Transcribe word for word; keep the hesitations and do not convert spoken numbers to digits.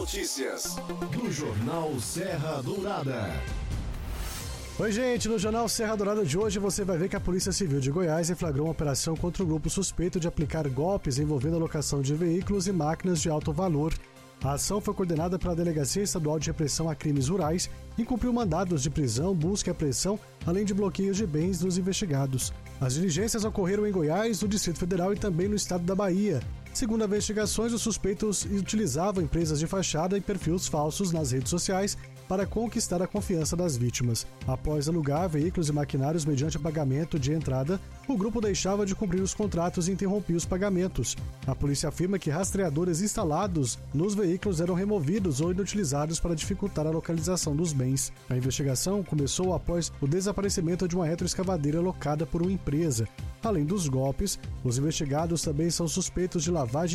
notícias do Jornal Serra Dourada. Oi, gente, no Jornal Serra Dourada de hoje você vai ver que a Polícia Civil de Goiás deflagrou uma operação contra um grupo suspeito de aplicar golpes envolvendo a locação de veículos e máquinas de alto valor. A ação foi coordenada pela Delegacia Estadual de Repressão a Crimes Rurais e cumpriu mandados de prisão, busca e apreensão, além de bloqueios de bens dos investigados. As diligências ocorreram em Goiás, no Distrito Federal e também no estado da Bahia. Segundo as investigações, os suspeitos utilizavam empresas de fachada e perfis falsos nas redes sociais para conquistar a confiança das vítimas. Após alugar veículos e maquinários mediante pagamento de entrada, o grupo deixava de cumprir os contratos e interrompia os pagamentos. A polícia afirma que rastreadores instalados nos veículos eram removidos ou inutilizados para dificultar a localização dos bens. A investigação começou após o desaparecimento de uma retroescavadeira locada por uma empresa. Além dos golpes, os investigados também são suspeitos de lavagem